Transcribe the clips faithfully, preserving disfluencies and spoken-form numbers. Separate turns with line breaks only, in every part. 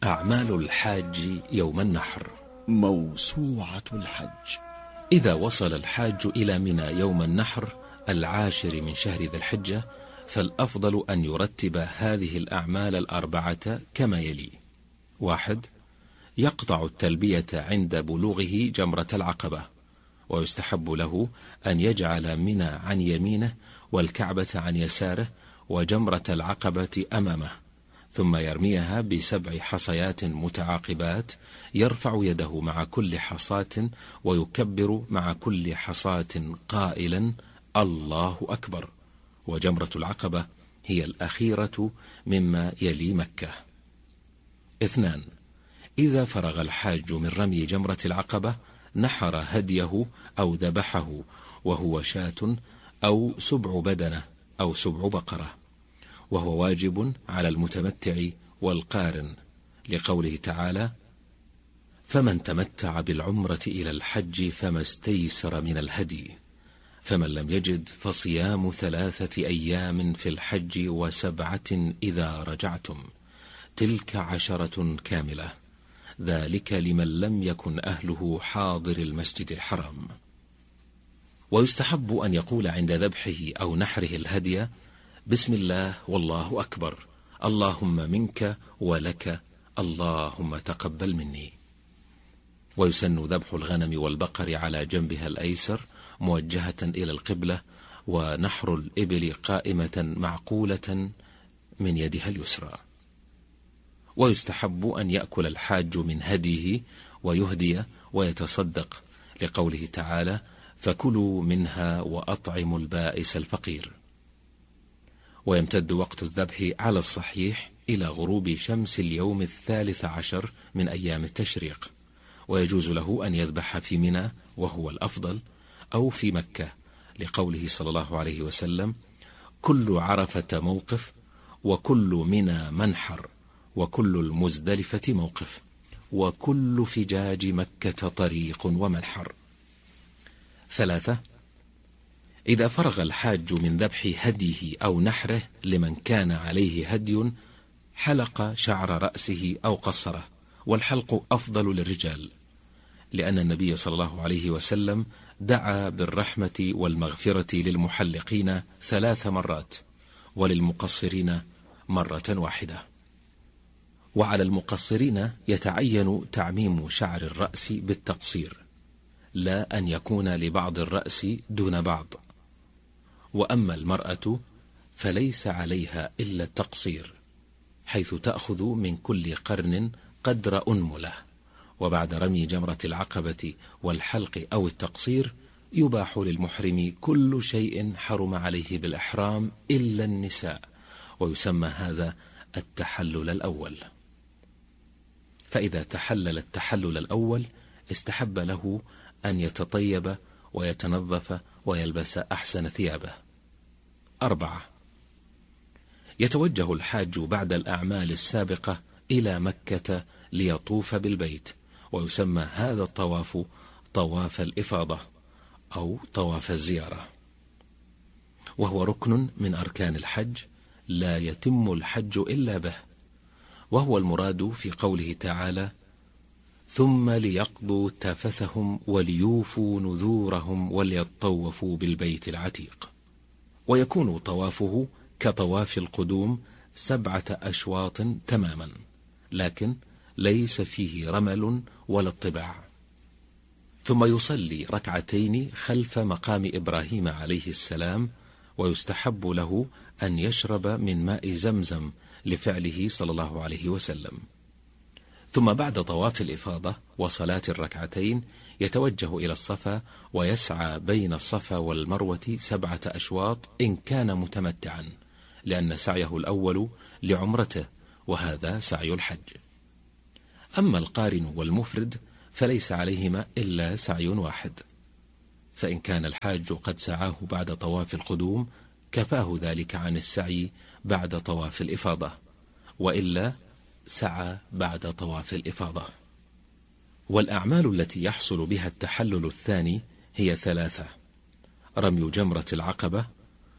أعمال الحاج يوم النحر.
موسوعة الحج.
إذا وصل الحاج إلى منى يوم النحر العاشر من شهر ذي الحجة، فالأفضل أن يرتب هذه الأعمال الأربعة كما يلي: واحد، يقطع التلبية عند بلوغه جمرة العقبة، ويستحب له أن يجعل منى عن يمينه والكعبة عن يساره وجمرة العقبة أمامه، ثم يرميها بسبع حصيات متعاقبات، يرفع يده مع كل حصاة ويكبر مع كل حصاة قائلا الله أكبر. وجمرة العقبة هي الأخيرة مما يلي مكة. اثنان، إذا فرغ الحاج من رمي جمرة العقبة نحر هديه أو ذبحه، وهو شاة أو سبع بدنة أو سبع بقرة، وهو واجب على المتمتع والقارن، لقوله تعالى: فمن تمتع بالعمرة إلى الحج فما استيسر من الهدي، فمن لم يجد فصيام ثلاثة أيام في الحج وسبعة إذا رجعتم، تلك عشرة كاملة، ذلك لمن لم يكن أهله حاضر المسجد الحرام. ويستحب أن يقول عند ذبحه أو نحره الهدي: بسم الله والله أكبر، اللهم منك ولك، اللهم تقبل مني. ويسن ذبح الغنم والبقر على جنبها الأيسر موجهة إلى القبلة، ونحر الإبل قائمة معقولة من يدها اليسرى. ويستحب أن يأكل الحاج من هديه ويهدي ويتصدق، لقوله تعالى: فكلوا منها وأطعموا البائس الفقير. ويمتد وقت الذبح على الصحيح إلى غروب شمس اليوم الثالث عشر من أيام التشريق، ويجوز له أن يذبح في منى وهو الأفضل، أو في مكة، لقوله صلى الله عليه وسلم: كل عرفة موقف، وكل منى منحر، وكل المزدلفة موقف، وكل فجاج مكة طريق ومنحر. ثلاثة، إذا فرغ الحاج من ذبح هديه أو نحره لمن كان عليه هدي حلق شعر رأسه أو قصره، والحلق أفضل للرجال، لأن النبي صلى الله عليه وسلم دعا بالرحمة والمغفرة للمحلقين ثلاث مرات، وللمقصرين مرة واحدة. وعلى المقصرين يتعين تعميم شعر الرأس بالتقصير، لا أن يكون لبعض الرأس دون بعض. وأما المرأة فليس عليها إلا التقصير، حيث تأخذ من كل قرن قدر أنملة. وبعد رمي جمرة العقبة والحلق أو التقصير يباح للمحرم كل شيء حرم عليه بالإحرام إلا النساء، ويسمى هذا التحلل الأول. فإذا تحلل التحلل الأول استحب له أن يتطيب ويتنظف ويلبس أحسن ثيابه. أربعة، يتوجه الحاج بعد الأعمال السابقة إلى مكة ليطوف بالبيت، ويسمى هذا الطواف طواف الإفاضة أو طواف الزيارة، وهو ركن من أركان الحج لا يتم الحج إلا به، وهو المراد في قوله تعالى: ثم ليقضوا تفثهم وليوفوا نذورهم وليطوفوا بالبيت العتيق. ويكون طوافه كطواف القدوم سبعة أشواط تماما، لكن ليس فيه رمل ولا اطباع. ثم يصلي ركعتين خلف مقام إبراهيم عليه السلام، ويستحب له أن يشرب من ماء زمزم لفعله صلى الله عليه وسلم. ثم بعد طواف الإفاضة وصلاة الركعتين يتوجه إلى الصفا، ويسعى بين الصفا والمروة سبعة أشواط إن كان متمتعا، لأن سعيه الأول لعمرته، وهذا سعي الحج. أما القارن والمفرد فليس عليهما إلا سعي واحد، فإن كان الحاج قد سعاه بعد طواف القدوم كفاه ذلك عن السعي بعد طواف الإفاضة، وإلا سعى بعد طواف الإفاضة. والأعمال التي يحصل بها التحلل الثاني هي ثلاثة: رمي جمرة العقبة،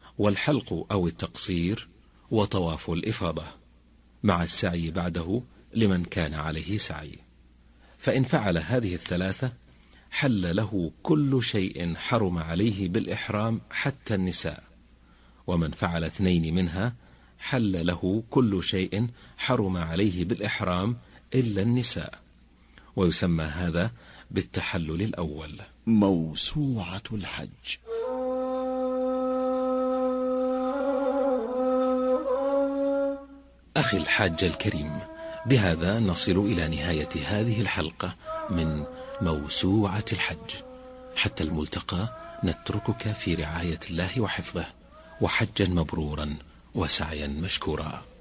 والحلق أو التقصير، وطواف الإفاضة، مع السعي بعده لمن كان عليه سعي. فإن فعل هذه الثلاثة حل له كل شيء حرم عليه بالإحرام حتى النساء، ومن فعل اثنين منها حل له كل شيء حرم عليه بالإحرام إلا النساء، ويسمى هذا بالتحلل الأول.
موسوعة الحج.
أخي الحاج الكريم، بهذا نصل إلى نهاية هذه الحلقة من موسوعة الحج. حتى الملتقى نتركك في رعاية الله وحفظه، وحجا مبرورا وسعيا مشكورا.